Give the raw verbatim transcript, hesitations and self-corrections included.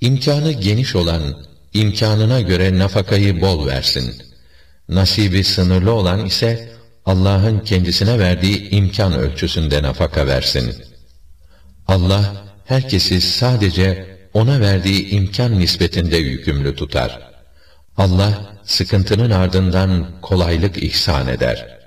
İmkanı geniş olan, imkanına göre nafakayı bol versin. Nasibi sınırlı olan ise, Allah'ın kendisine verdiği imkan ölçüsünde nafaka versin. Allah, herkesi sadece ona verdiği imkan nispetinde yükümlü tutar. Allah, sıkıntının ardından kolaylık ihsan eder.